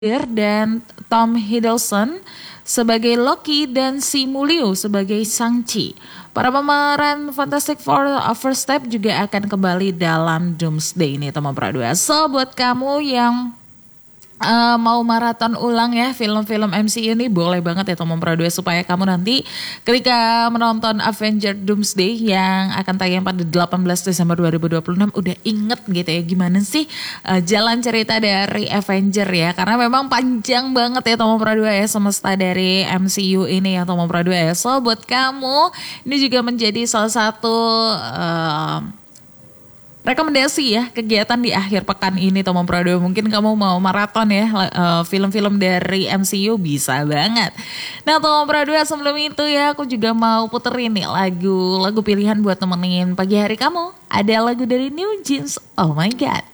dan Tom Hiddleston sebagai Loki dan Simu Liu sebagai Shang-Chi. Para pemeran Fantastic Four First Step juga akan kembali dalam Doomsday ini teman Pradua. So buat kamu yang mau maraton ulang ya film-film MCU ini boleh banget ya teman Pradua, supaya kamu nanti ketika menonton Avenger Doomsday yang akan tayang pada 18 Desember 2026 udah inget gitu ya gimana sih jalan cerita dari Avenger ya, karena memang panjang banget ya teman Pradua ya semesta dari MCU ini ya teman Pradua ya. So buat kamu ini juga menjadi salah satu rekomendasi ya kegiatan di akhir pekan ini teman Pradua. Mungkin kamu mau maraton ya film-film dari MCU bisa banget. Nah teman Pradua, sebelum itu ya aku juga mau puterin nih lagu pilihan buat temenin pagi hari kamu. Ada lagu dari New Jeans, Oh My God.